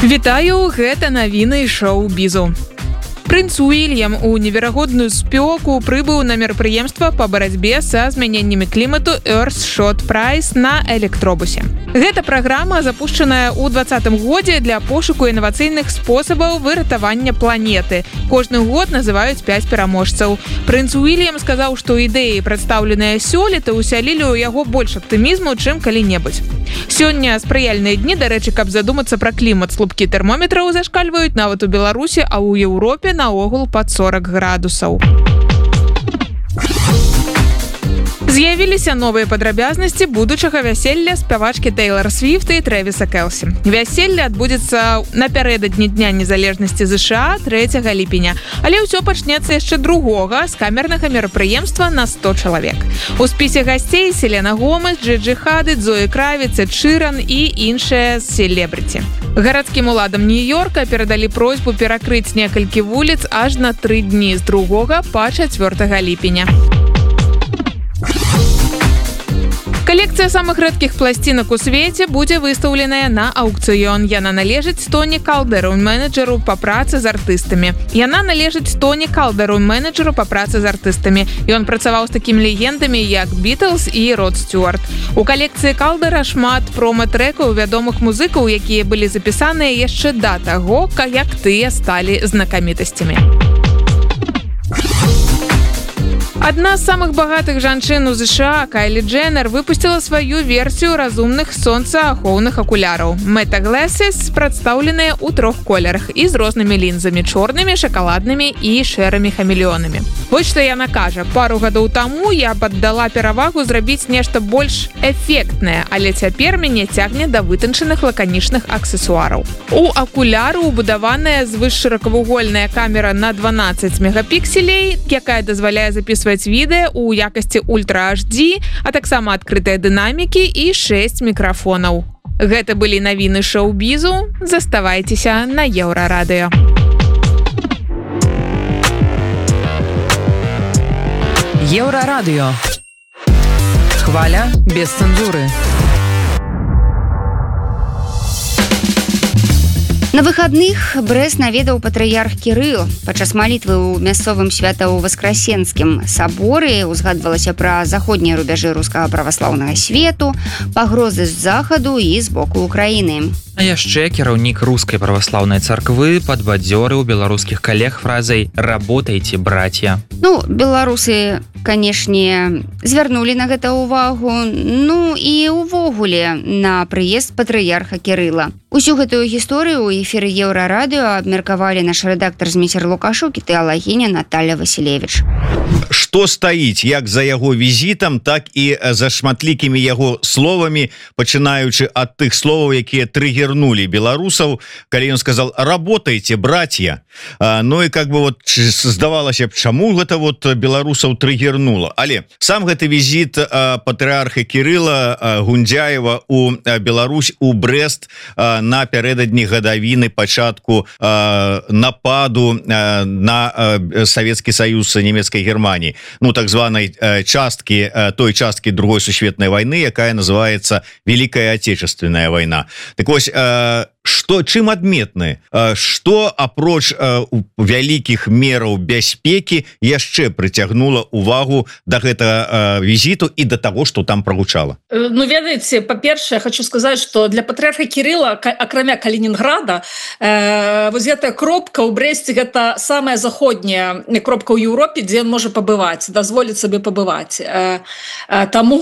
Вітаю, гэта навіны шоу-бізу. Прынц Уільям у неверагодную спёку прыбыў на мерапрыемства па барацьбе са змяненнямі клімату Earth Shot Prize на электробусе. Гэта праграма, запушчаная ў 2020 годзе для пошуку інавацыйных спосабаў выратавання планеты. Кожны год называюць 5 пераможцаў. Прынц Уільям сказаў, што ідэі, прадстаўленыя сёлета, усялілі ў яго больш аптымізму, чым калі-небудзь. Сёння спрыяльныя дні, дарэчы, каб задумацца пра клімат. Слупкі тэрмометраў зашкальваюць нават у Беларусі, а ў Еўропе наогул пад 40 градусаў. З'явіліся новыя падрабязнасці будучага вяселля спявачкі Тэйлар Свіфт і Трэвіса Келсі. Вяселле адбудзецца напярэдадні Дня незалежнасці США 3 ліпеня. Але ўсё пачнецца яшчэ 2 з камернага мерапрыемства на 100 чалавек. У спісе гасцей Селена Гомес, Джиджи Хадид, Зоі Кравіц, Эд Ширан і іншыя селебрыці. Гарадскім уладам Нью-Йорка перадалі просьбу перакрыць некалькі вуліц аж на 3 дні з 2 па 4 ліпеня. Калекцыя самых рэдкіх пласцінак у свеце будзе выстаўленая на аўкцыён. Яна належыць Тоні Калдеру, менеджеру па працы з артыстамі. Ён працаваў з такімі легендамі, як Бітлз і Род Стюарт. У калекцыі Калдера шмат промо-трэкаў вядомых музыкаў, якія былі запісаныя яшчэ да таго, як тыя сталі знакамітасцямі. Адна з самых багатых жанчын у США, Кайлі Дженнер, выпусціла сваю версію разумных сонцаахоўных акуляраў. Meta Glasses прадстаўленыя ў 3 колерах і з рознымі лінзамі: чорнымі, шакаладнымі і шэрымі хамелеонамі. Вось што яна кажа: пару гадоў таму я паддала перавагу зрабіць нешта больш эфектнае, але цяпер мяне цягне да вытанчаных лаканічных аксесуараў. У акуляру ўбудаваная звышшыракавугольная камера на 12 мегапікселей, якая дазваляе запісваць відэа у якасці Ультра HD, а таксама адкрытыя дынамікі і 6 мікрафонаў. Гэта былі навіны шоу-бізу. Заставайцеся на Еўрарадыё. Еўрарадыё. Хваля без цэнзуры. На выхадных Брэст наведаў патрыярх Кірыл. Падчас малітвы ў мясцовым свята-воскресенскім саборы узгадвалася пра заходнія рубяжы рускага праваслаўнага свету, пагрозы з захаду і з боку Украіны. А яшчэ кіраўнік рускай праваслаўнай царквы падбадзёрыў беларускіх калег фразай «Работайте, братья». Беларусы, канешне, звярнулі на гэта ўвагу, і ўвогуле на прыезд патрыярха Кірыла. Усю гэтую гісторыю ў эфіры Еўрарадыё абмеркавалі наш рэдактар Зміцер Лукашук і тэалагіня Наталья Васілевіч. Што стаіць як за яго візітам, так і за шматлікімі яго словамі, пачынаючы ад тых словаў, якія трыгернулі беларусаў, калі ён сказал «Работайте, братья». Здавалася б, чаму гэта беларусаў трыгернула. Але сам гэты візіт патрыарха Кірыла Гундзяева у Беларусь, у Брэст напярэдадні гадавіны пачатку нападу на Савецкі Саюз нямецкай Германії, так званай той часткі Другой сусветнай вайны, якая называецца Великая Отечественная вайна. Так вось, чым адметны, што апроч вялікіх мераў бяспекі яшчэ прыцягнула увагу да гэтага візіту і да таго, што там прагучала? Ведаеце, па-першае, хочу сказаць, што для патрыарха Кірыла, акрамя Калінінграда, вось гэтая кропка ў Брэсце — гэта самая заходняя кропка ў Еўропе, дзе ён можа пабываць, дазволіць сабе пабываць. Таму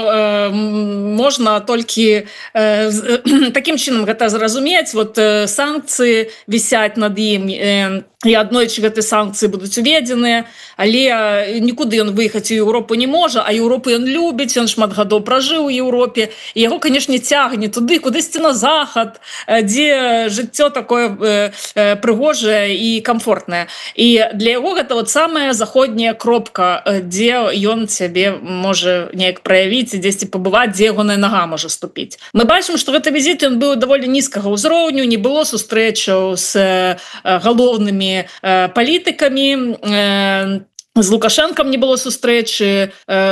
можна толькі такім чынам гэта зразумець. Санкцыі вісяць над ім, і аднойчы гэтыя санкцыі будуць уведзеныя, але нікуды ён выехаць у Еўропу не можа, а Еўропу ён любіць, ён шмат гадоў пражыў у Еўропе, і яго, канешне, цягне туды, кудысьці на захад, дзе жыццё такое прыгожае і камфортнае. І для яго гэта самая заходняя кропка, дзе ён сябе можа неяк праявіць і дзесьці пабываць, дзе ягоная нага можа ступіць. Мы бачым, што гэты візіт ён быў даволі нізкага ўзроўню, не было сустрэчаў з галоўнымі палітыкамі, з Лукашэнкам не было сустрэчы,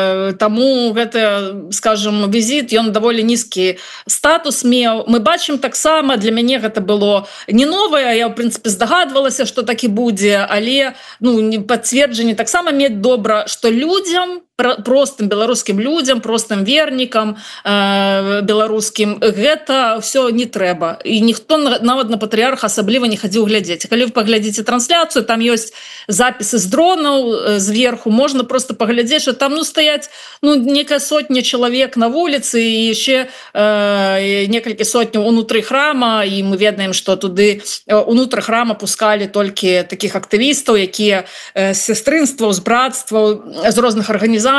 таму гэта, скажем, візіт, ён даволі нізкі статус меў. Мы бачым таксама, для мяне гэта было не новае, я, ў прынцыпе, здагадвалася, што так і будзе, але пацверджанне таксама мець добра, што людзям, простым беларускім людзям, простым вернікам беларускім, гэта ўсё не трэба. І ніхто нават на патрыярха асабліва не хадзіў глядзець. Калі вы паглядзіце трансляцыю, там ёсць запісы з дронаў зверху, можна просто паглядзець, што там стаяць некая сотня чалавек на вуліцы і яшчэ некалькі сотняў унутры храма, і мы ведаем, што туды унутр храма пускалі толькі такіх актывістаў, якія з сястрынстваў, з брацтваў, з розных арганізацый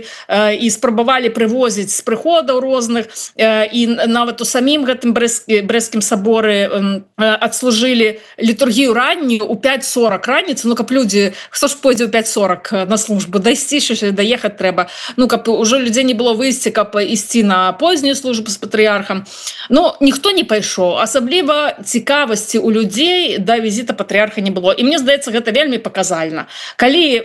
і спрабавалі прывозіць з прыходаў розных, і нават у самім гэтым брэсцкім саборы адслужылі літургію раннюю у 5:40 раніцы, каб людзі, хто ж пойдзе ў 5:40 на службу, дайсці, даехаць трэба, каб ужо людзей не было выйсці, каб ісці на познюю службу з патрыярхам. Ніхто не пайшоў, асабліва цікавасці ў людзей да візіта патрыярха не было. І мне здаецца, гэта вельмі паказальна. Калі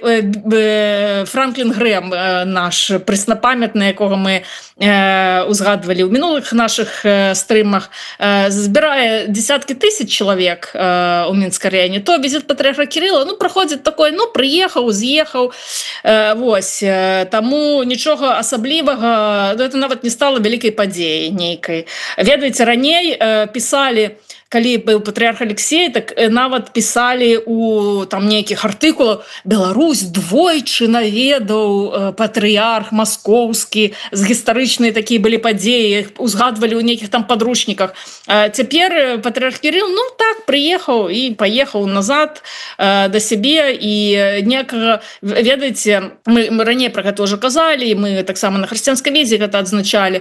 Франклін Грэм, наш преснапамятны, якога мы узгадвалі ў мінулых наших стрымах, збірае десяткі тысяч чалавек у Мінскай раёне, то візіт патрыярха Кірыла праходзіць такой, прыехаў, з'ехаў. Вось, таму нічога асаблівага, гэта нават не стала вялікай падзеяй нейкай. Ведаеце, раней пісалі, калі быў патрыярх Алексей, так нават пісалі у там нейкіх артыкулах: Беларусь двойчы наведаў патрыярх маскоўскі, з гістарычныя такія былі падзеі, узгадвалі ў нейкіх там падручніках. Цяпер патрыярх Кірыл, так, прыехаў і паехаў назад да сябе, і некага, ведаеце, мы раней пра гэта ўжо казалі, мы таксама на хрысціянскай візе гэта адзначалі,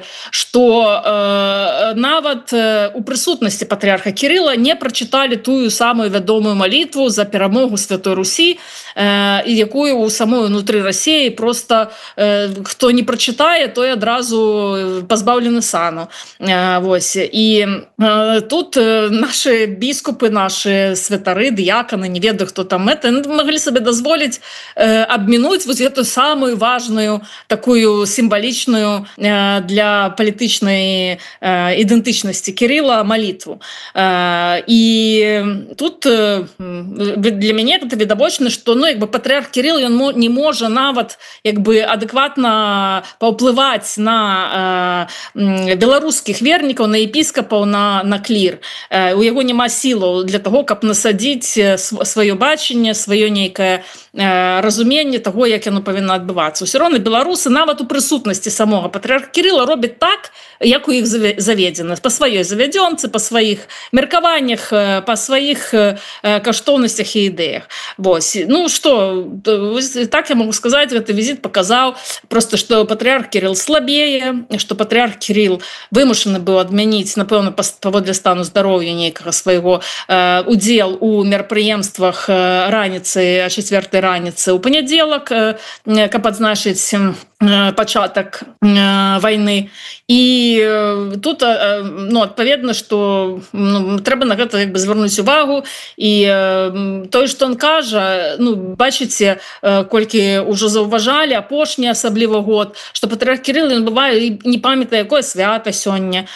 што нават у прысутнасці патрыярха Кірыла не прачыталі тую самую вядомую малітву за перамогу Святой Русі, якую у самой унутры Расіі просто хто не прачытае, той адразу пазбаўлены сану. Вось. І тут нашы біскупы, нашы святары, дыяканы, не ведаю, хто там это, маглі сабе дазволіць абмінуць вось гэтую самую важную, такую сімвалічную для палітычнай ідэнтычнасці Кірыла малітву. І тут для мяне гэта відавочна, што патрыярх Кірыл, ён не можа нават адэкватна паўплываць на беларускіх вернікаў, на епіскапаў, на клір. У яго няма сілаў для таго, каб насадзіць сваё бачанне, сваё нейкае разуменне таго, як яно павінна адбывацца. Усё роўна беларусы нават у прысутнасці самога патрыярха Кірыла робяць так, як у іх заведзена, па сваёй завядзёнцы, па сваіх меркаваннях, па сваіх каштоўнасцях і ідэях. Вось. Што, так я могу сказаць, гэты візіт паказаў просто, што патрыярх Кірыл слабее, што патрыярх Кірыл вымушаны быў адмяніць, напэўна, паводле стану здароўя нейкага свайго удзел у мерапрыемствах раніцы, а 4-й раніцы ў панядзелак, каб адзначыць пачатак вайны. І тут, адпаведна, што трэба на гэта звярнуць увагу. І тое, што ён кажа, бачыце, колькі ўжо заўважалі апошні асабліва год, што патрыярх Кірыл, ён бывае не памятае, якое свята сёння,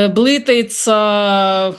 блытаецца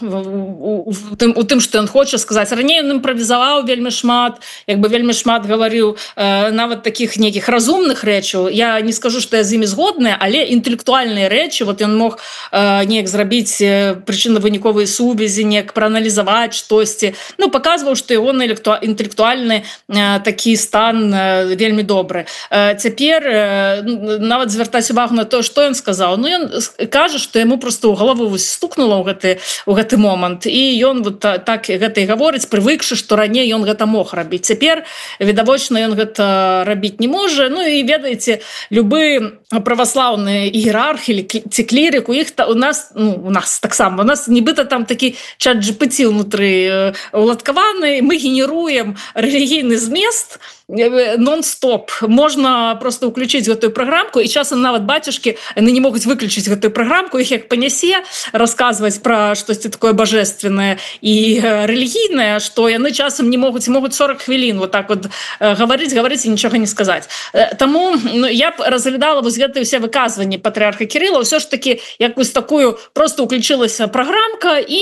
у тым, што ён хоча сказаць. Раней ён імправізаваў вельмі шмат, вельмі шмат гаварыў нават такіх нейкіх разумных рэчаў. Я не скажу, што я з імі згодная, але інтэлектуальныя рэчы, ён мог неяк зрабіць прычынна-выніковыя сувязі, неяк прааналізаваць штосьці. Паказваў, што яго інтэлектуальны такі стан вельмі добры. Цяпер нават звяртаць увагу на тое, што ён сказаў. Ён кажа, што яму проста ў галаву стукнула ў гэты момант, і ён так гэта і гаворыць, прывыкшы, што раней ён гэта мог рабіць. Цяпер, відавочна, ён гэта рабіць не можа. І ведаеце, любы праваслаўны іерарх ці клірык, у нас таксама, у нас нібыта там такі чат GPT ўнутры уладкаваны, мы генеруем рэлігійны змест, нон-стоп. Можна просто ўключыць гэтую праграмку, і часам нават бацюшкі не могуць выключыць гэтую праграмку, іх як панясе расказваць пра штосьці такое божественнае і рэлігійнае, што яны часам не могуць 40 хвілін вот так вот гаварыць і нічога не сказаць. Таму я б разглядала вось гэтыя ўсе выказванні патрыарха Кірыла, ўсё ж такі як вось такую просто ўключылася праграмка і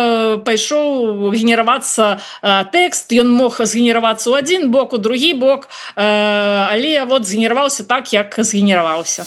пайшоў генеравацца тэкст, ён мог згенеравацца ў адзін бок, у другі бок, але вот згенераваўся так, як згенераваўся.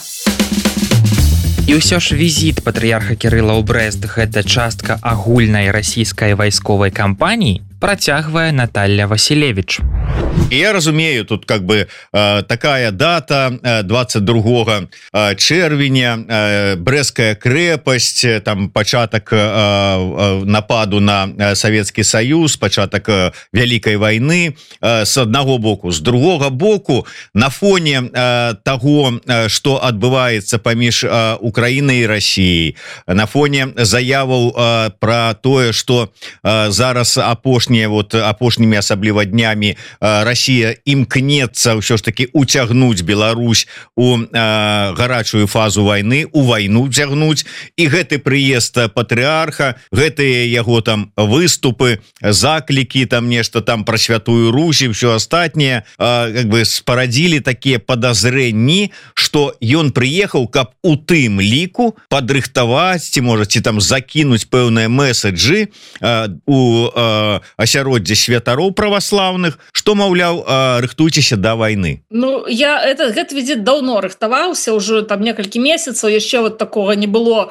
І ўсё ж візіт патрыярха Кірыла ў Брэст – гэта частка агульнай расійскай вайсковай кампаніі, працягвае Наталья Василевич. Я разумею, тут как бы такая дата 22 чэрвеня, Брэсцкая крэпасць, там пачатак нападу на Савецкі Саюз, пачатак вялікай вайны з аднаго боку. З другога боку, на фоне таго, што адбываецца паміж Украінай і Расіяй, на фоне заяваў пра тое, што зараз апошнімі асабліва днямі Россия імкнецца ўсё ж таки уцягнуць Беларусь у гарачую фазу войны, у войну цягнуць, і гэты прыезд патрыарха, гэтыя яго там выступы, заклікі, там нешта там пра Святую Русь і ўсё астатняе как бы спарадзілі такія падазрэнні, што ён прыехаў, каб у тым ліку падрыхтаваць ці можа ці там закінуць пэўныя месаджы у асяроддзе святароў праваслаўных, што маўляў, рыхтуйцеся да вайны. Ну, гэты візіт даўно рыхтаваўся, ўжо там некалькі месяцаў, яшчэ вот такога не было.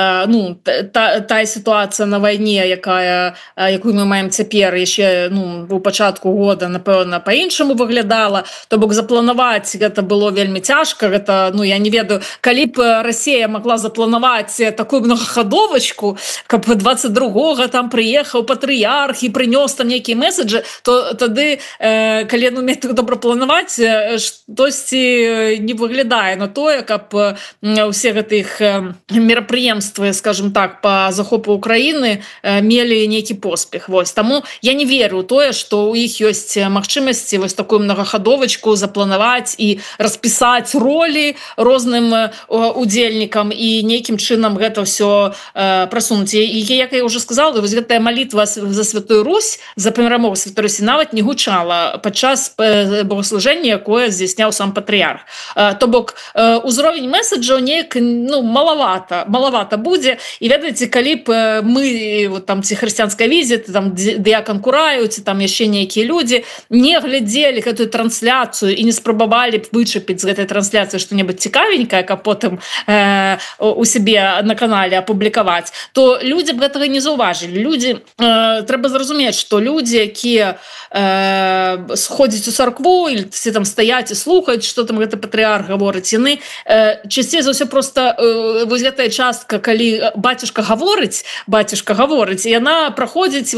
Тая сітуацыя на вайне, якую мы маем цяпер, яшчэ у пачатку года, напэўна, па-іншаму выглядала. То бок запланаваць гэта было вельмі цяжка. Гэта, я не ведаю, калі б Расія могла запланаваць такую многахадовачку, каб 22-го там прыехаў патрыярх і прынёс там нейкія месаджы, то тады, калі ён умець добра планаваць, штосьці не выглядае на тое, каб усе гэтых мерапрыемствы, скажем так, по захопу Украіны мелі нейкі поспех. Вось. Таму я не веру ў тое, што ў іх ёсць магчымасці вось такую многахадовачку запланаваць і распісаць ролі розным удзельнікам і нейкім чынам гэта ўсё прасунуць. І як я ўжо сказала, вось гэтая малітва за Святую Русь, за перамогу Святой Русі нават не гучала падчас богослужэння, якое здзяйсняў сам патрыярх. То бок узровень месаджаў неяк малавата будзе. І ведаеце, калі б мы вот там ці хрысціянская візіт, там дыякан Кураю, ці там яшчэ нейкія людзі не глядзелі гэтую трансляцыю і не спрабавалі б вычапіць з гэтай трансляцыі што-небудзь цікавенькае, каб потым у сябе на канале апублікаваць, то людзі б гэтага не заўважылі. Трэба зразумець, што людзі, якія сходзяць у царкву і там стаяць і слухаюць, што там гэты патрыарх гаворыць, яны часцей за ўсё просто вось гэтая частка, калі бацюшка гаворыць, і яна праходзіць,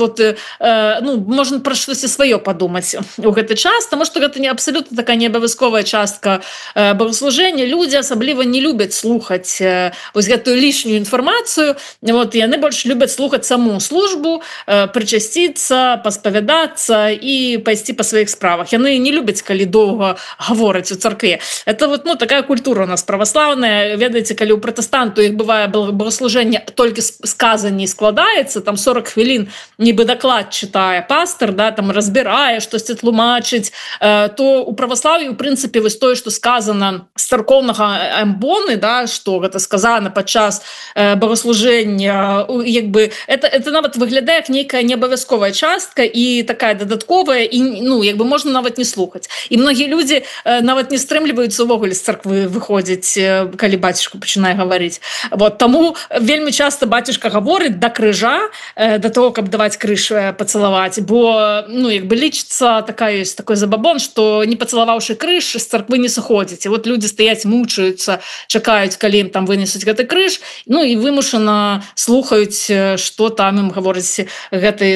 можна пра штосьці сваё падумаць у гэты час, таму што гэта не абсалютна такая неабавязковая частка богослужэння. Людзі асабліва не любяць слухаць вось гэтую лішнюю інфармацыю, яны больш любяць слухаць саму службу, прычасціцца, паспавядацца і пайсці па сваіх справах. Яны не любяць, калі доўга гавораць у царкве. Это такая культура у нас праваслаўная. Ведаеце, калі ў пратэстанту іх бывае богослужэнне толькі сказанне складаецца, там 40 хвілін нібы даклад чытае пастор, там разбірае, штосьці тлумачыць, то у праваслаўі, у прынцыпе, вось тое, што сказана з царкоўнага амбоны, што гэта сказана падчас богослужэння, это нават выглядае як нейкая неабавязковая частка і такая дадатковая, і можна нават не слухаць. І многія людзі нават не стрымліваюцца ўвогуле з царквы выходзіць, калі бацюшка пачынае гаварыць. Таму вельмі часта бацюшка гаворыць да крыжа, да того, каб даваць крыж пацалаваць, бо лічыцца такой забабон, што не пацалаваўшы крыж, з царквы не сыходзіць. І людзі стаяць, мучаюцца, чакаюць, калі ім там вынесуць гэты крыж, і вымушана слухаюць, што там ім гаворыць гэты святар.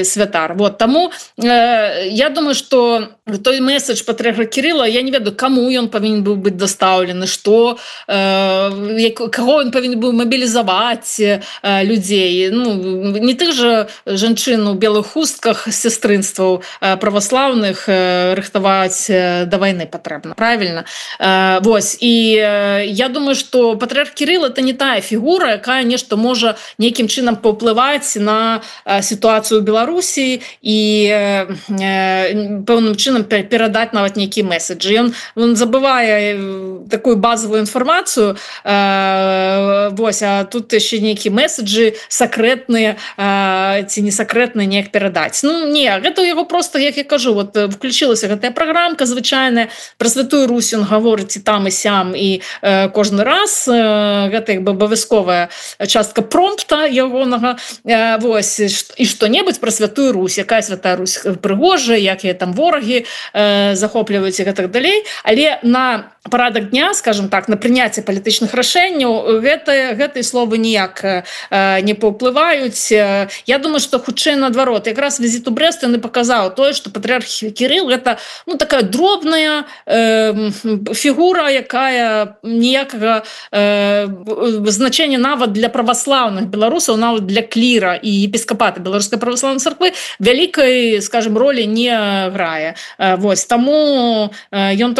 каментар. Вот тому я думаю, что той месседж патрыарха Кирилла, я не ведаю, кому ён павінен быў быць дастаўлены, што каго ён павінен быў мабілізаваць людзей, ну не тых жа жанчын у белых хустках сястрынстваў праваслаўных рыхтаваць да вайны патрэбна, правильно? Вось, і я думаю, что патрыарх Кирилл это не тая фігура, якая нешта можа нейкім чынам паўплываць на сітуацыю ў Беларусі і пэўным чынам перадаць нават нейкі месседжы. Ён забывае такую базовую інфармацыю, вось, а тут яшчэ нейкі месседжы сакрэтныя ці не сакрэтныя неяк перадаць. Ну не, гэта ў яго просто, як я кажу, вот включилася гэтая праграмка звычайная, пра Святую Русь ён гаворыць і там і сям, і кожны раз гэта як бы абавязковая частка промпта ягонага, вось, і што-небудзь пра Святую Русь, якая Святая Русь прыгожая, якія там ворагі захопліваюць і гэтак далей, але на парадак дня, скажем так, на прыняцце палітычных рашэнняў гэтыя словы ніяк не паўплываюць. Я думаю, што хутчэй наадварот, якраз візіт у Брэст ён і паказаў тое, што патрыарх Кірыл гэта ну такая дробная фігура, якая ніякага значэння нават для праваслаўных беларусаў, нават для кліра і епіскапата беларускай праваслаўнай царквы вялікай, скажем, ролі не грае. Вось, таму ён